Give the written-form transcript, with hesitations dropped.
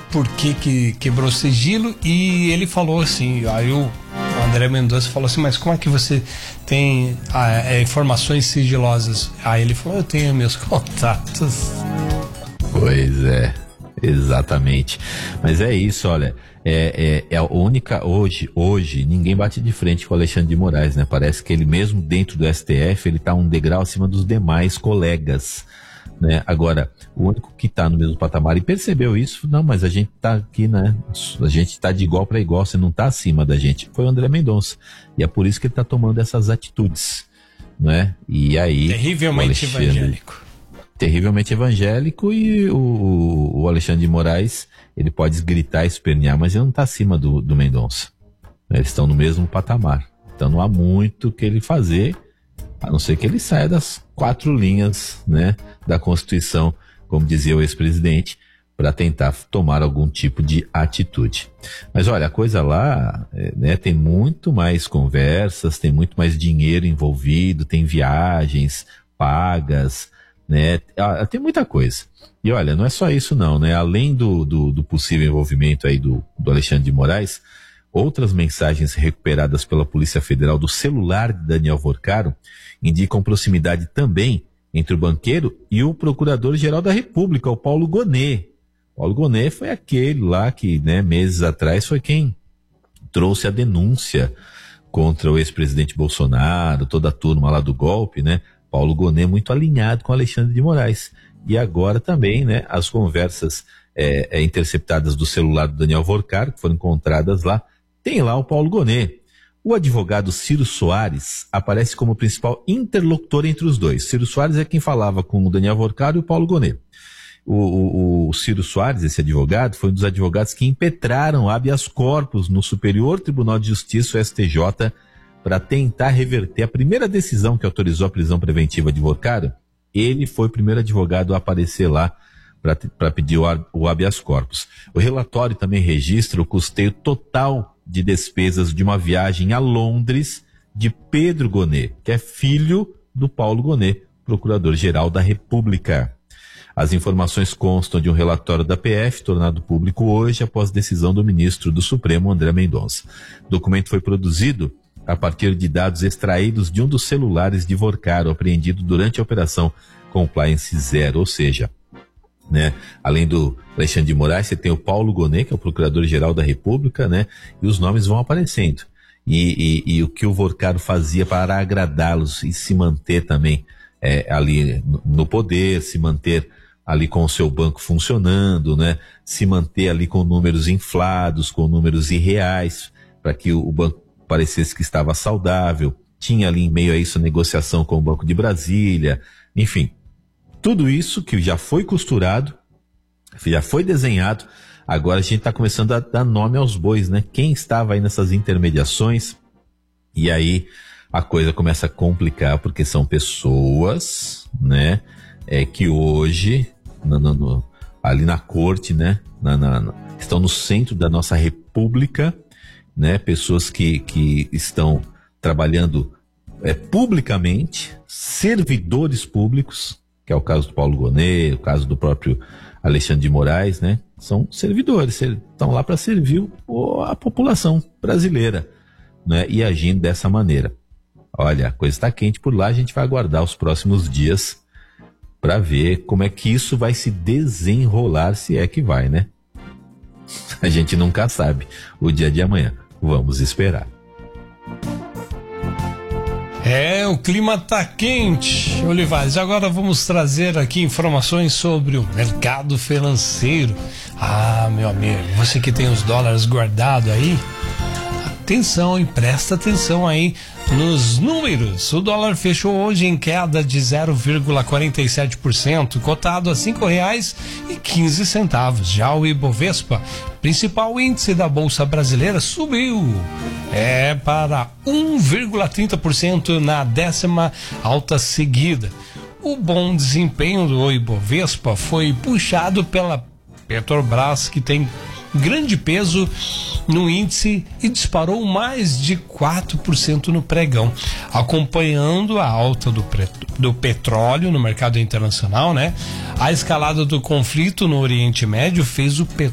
por que quebrou o sigilo, e ele falou assim, aí o André Mendonça falou assim, mas como é que você tem informações sigilosas? Aí ele falou, eu tenho meus contatos. Pois é, exatamente. Mas é isso, olha, é a única, hoje, ninguém bate de frente com o Alexandre de Moraes, né? Parece que ele mesmo dentro do STF, ele tá um degrau acima dos demais colegas, né? Agora, o único que tá no mesmo patamar e percebeu isso, não, mas a gente tá aqui, né? A gente tá de igual para igual, você não tá acima da gente. Foi o André Mendonça. E é por isso que ele tá tomando essas atitudes, né? E aí... Terrivelmente evangélico. Terrivelmente evangélico, e o Alexandre de Moraes, ele pode gritar e espernear, mas ele não tá acima do Mendonça. Eles estão no mesmo patamar. Então não há muito que ele fazer, a não ser que ele saia das 4 linhas, né, da Constituição, como dizia o ex-presidente, para tentar tomar algum tipo de atitude. Mas olha, a coisa lá, né, tem muito mais conversas, tem muito mais dinheiro envolvido, tem viagens pagas, né, tem muita coisa. E olha, não é só isso não, né, além do possível envolvimento aí do Alexandre de Moraes, outras mensagens recuperadas pela Polícia Federal do celular de Daniel Vorcaro indicam proximidade também entre o banqueiro e o Procurador-Geral da República, o Paulo Gonet. Paulo Gonet foi aquele lá que, né, meses atrás foi quem trouxe a denúncia contra o ex-presidente Bolsonaro, toda a turma lá do golpe, né? Paulo Gonet muito alinhado com Alexandre de Moraes. E agora também, né, as conversas interceptadas do celular do Daniel Vorcaro, que foram encontradas lá, tem lá o Paulo Gonet. O advogado Ciro Soares aparece como principal interlocutor entre os dois. Ciro Soares é quem falava com o Daniel Vorcaro e o Paulo Gonet. O Ciro Soares, esse advogado, foi um dos advogados que impetraram habeas corpus no Superior Tribunal de Justiça, o STJ, para tentar reverter a primeira decisão que autorizou a prisão preventiva de Vorcaro. Ele foi o primeiro advogado a aparecer lá para pedir o habeas corpus. O relatório também registra o custeio total de despesas de uma viagem a Londres de Pedro Gonet, que é filho do Paulo Gonet, Procurador-Geral da República. As informações constam de um relatório da PF, tornado público hoje após decisão do ministro do Supremo, André Mendonça. O documento foi produzido a partir de dados extraídos de um dos celulares de Vorcaro, apreendido durante a Operação Compliance Zero, ou seja, né, além do Alexandre de Moraes, você tem o Paulo Gonet, que é o Procurador-Geral da República, né, e os nomes vão aparecendo. E o que o Vorcaro fazia para agradá-los e se manter também ali no poder, se manter ali com o seu banco funcionando, né, se manter ali com números inflados, com números irreais, para que o banco parecesse que estava saudável. Tinha ali em meio a isso negociação com o Banco de Brasília, enfim. Tudo isso que já foi costurado, já foi desenhado, agora a gente está começando a dar nome aos bois, né? Quem estava aí nessas intermediações, e aí a coisa começa a complicar, porque são pessoas, né, que hoje, ali na corte, né, estão no centro da nossa república, né, pessoas que estão trabalhando publicamente, servidores públicos, que é o caso do Paulo Gonet, o caso do próprio Alexandre de Moraes, né? São servidores, estão lá para servir a população brasileira, né? E agindo dessa maneira. Olha, a coisa está quente por lá, a gente vai aguardar os próximos dias para ver como é que isso vai se desenrolar, se é que vai, né? A gente nunca sabe o dia de amanhã. Vamos esperar. O clima tá quente, Olivares. Agora vamos trazer aqui informações sobre o mercado financeiro. Meu amigo, você que tem os dólares guardados aí, atenção, hein? Presta atenção aí nos números. O dólar fechou hoje em queda de 0,47%, cotado a R$ 5,15. Já o Ibovespa, principal índice da Bolsa Brasileira, subiu para 1,30% na 10ª alta seguida. O bom desempenho do Ibovespa foi puxado pela Petrobras, que tem grande peso no índice e disparou mais de 4% no pregão, acompanhando a alta do petróleo no mercado internacional, né? A escalada do conflito no Oriente Médio fez o